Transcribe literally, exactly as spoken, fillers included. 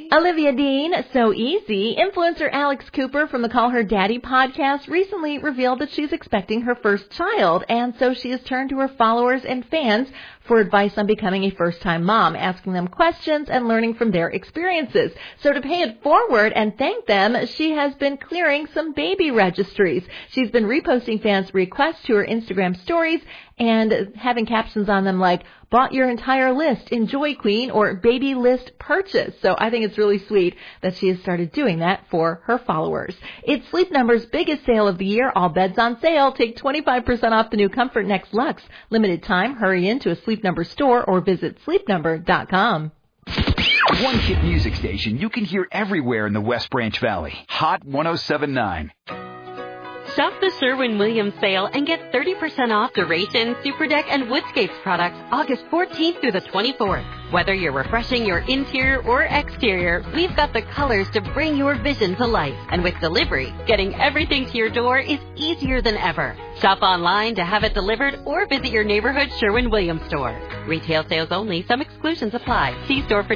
Olivia Dean, So Easy. Influencer Alex Cooper from the Call Her Daddy podcast recently revealed that she's expecting her first child, and so she has turned to her followers and fans for advice on becoming a first-time mom, asking them questions and learning from their experiences. So to pay it forward and thank them, she has been clearing some baby registries. She's been reposting fans' requests to her Instagram stories and having captions on them like, bought your entire list, enjoy queen, or baby list purchase. So I think it's really sweet that she has started doing that for her followers. It's Sleep Number's biggest sale of the year, all beds on sale. Take twenty-five percent off the new Comfort Next Luxe. Limited time, hurry into a Sleep Number store or visit sleep number dot com. One hit music station you can hear everywhere in the West Branch Valley. Hot one oh seven point nine. Shop the Sherwin-Williams sale and get thirty percent off Duration, Superdeck, and Woodscapes products August fourteenth through the twenty-fourth. Whether you're refreshing your interior or exterior, we've got the colors to bring your vision to life. And with delivery, getting everything to your door is easier than ever. Shop online to have it delivered or visit your neighborhood Sherwin-Williams store. Retail sales only. Some exclusions apply. See store for